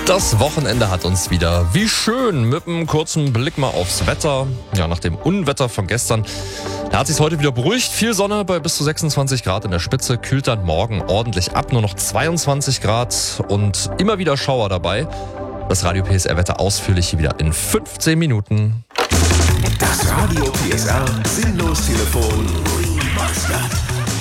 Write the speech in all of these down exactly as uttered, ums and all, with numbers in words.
Das Wochenende hat uns wieder wie schön mit einem kurzen Blick mal aufs Wetter. Ja, nach dem Unwetter von gestern, da hat sich's heute wieder beruhigt. Viel Sonne bei bis zu sechsundzwanzig Grad in der Spitze, kühlt dann morgen ordentlich ab, nur noch zweiundzwanzig Grad und immer wieder Schauer dabei. Das Radio P S R-Wetter ausführlich hier wieder in fünfzehn Minuten. Das Radio P S R Sinnlos-Telefon Remastered.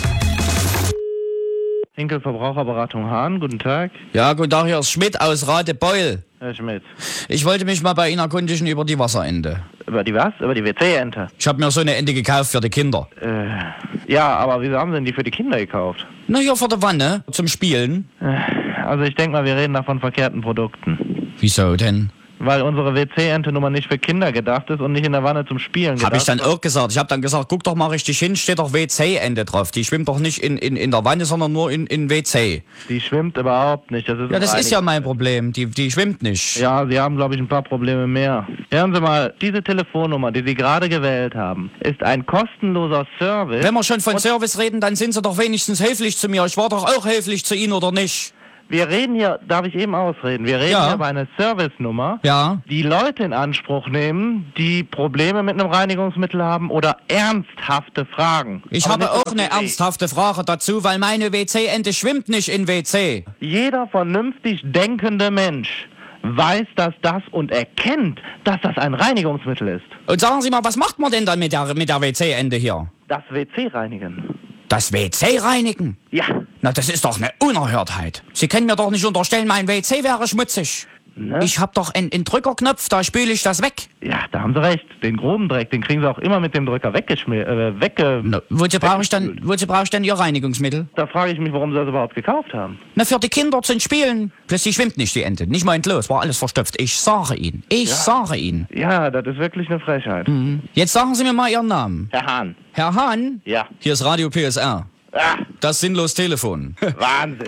Henkel Verbraucherberatung Hahn, guten Tag. Ja, guten Tag, hier ist Schmidt aus Radebeul. Herr Schmidt. Ich wollte mich mal bei Ihnen erkundigen über die Wasserente. Über die was? Über die W C-Ente? Ich habe mir so eine Ente gekauft für die Kinder. Äh, ja, aber wieso haben Sie denn die für die Kinder gekauft? Na, hier für die Wanne, zum Spielen. Äh, also ich denke mal, wir reden da von verkehrten Produkten. Wieso denn? Weil unsere W C-Ente nun mal nicht für Kinder gedacht ist und nicht in der Wanne zum Spielen gedacht. Habe ich dann auch gesagt. Ich habe dann gesagt, guck doch mal richtig hin, steht doch W C-Ente drauf. Die schwimmt doch nicht in, in, in der Wanne, sondern nur in, in W C. Die schwimmt überhaupt nicht. Das ist Ja, das ein ist ja mein Problem. Die, die schwimmt nicht. Ja, Sie haben, glaube ich, ein paar Probleme mehr. Hören Sie mal, diese Telefonnummer, die Sie gerade gewählt haben, ist ein kostenloser Service. Wenn wir schon von Service reden, dann sind Sie doch wenigstens höflich zu mir. Ich war doch auch höflich zu Ihnen, oder nicht? Wir reden hier, darf ich eben ausreden, wir reden Ja. hier über eine Servicenummer, Ja. die Leute in Anspruch nehmen, die Probleme mit einem Reinigungsmittel haben oder ernsthafte Fragen. Ich Aber habe nicht auch so eine wie Sie. ernsthafte Frage dazu, weil meine W C-Ente schwimmt nicht in W C. Jeder vernünftig denkende Mensch weiß, dass das und erkennt, dass das ein Reinigungsmittel ist. Und sagen Sie mal, was macht man denn dann mit der, mit der W C-Ente hier? Das W C reinigen. Das W C reinigen? Ja. Na, das ist doch eine Unerhörtheit. Sie können mir doch nicht unterstellen, mein W C wäre schmutzig. Ne? Ich hab doch einen, einen Drückerknopf, da spüle ich das weg. Ja, da haben Sie recht. Den groben Dreck, den kriegen Sie auch immer mit dem Drücker weggeschmiert, äh, wegge... Na, wozu brauche ich dann, wozu brauche ich denn Ihr Reinigungsmittel? Da frage ich mich, warum Sie das überhaupt gekauft haben. Na, für die Kinder zum Spielen. Plötzlich schwimmt nicht die Ente. Nicht mal entlos, war alles verstopft. Ich sage Ihnen. Ich Ja. sage Ihnen. Ja, das ist wirklich eine Frechheit. Mhm. Jetzt sagen Sie mir mal Ihren Namen. Herr Hahn. Herr Hahn? Ja. Hier ist Radio P S R. Ah, Das sinnlos Telefon. Wahnsinn.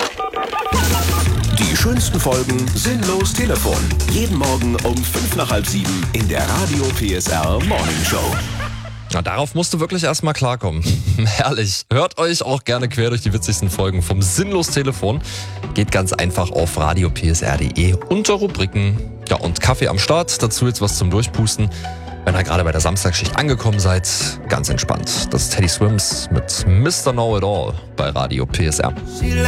Die schönsten Folgen Sinnlos Telefon. Jeden Morgen um fünf nach halb sieben in der Radio P S R Morning Show. Na, darauf musst du wirklich erstmal klarkommen. Herrlich. Hört euch auch gerne quer durch die witzigsten Folgen vom Sinnlos-Telefon. Geht ganz einfach auf radio p s r punkt d e unter Rubriken. Ja, und Kaffee am Start. Dazu jetzt was zum Durchpusten. Wenn ihr gerade bei der Samstagsschicht angekommen seid, ganz entspannt. Das ist Teddy Swims mit Mister Know It All bei Radio P S R.